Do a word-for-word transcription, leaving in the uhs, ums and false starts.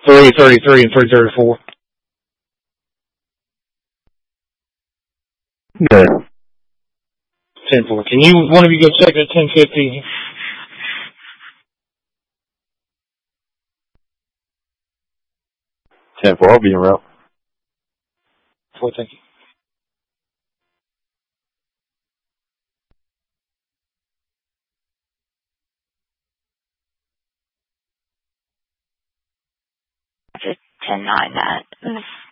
three thirty-three and three thirty-four. Good. ten four. Can you, one of you go check at ten fifty? ten four, I'll be en route. Four, thank you. ten nine, that.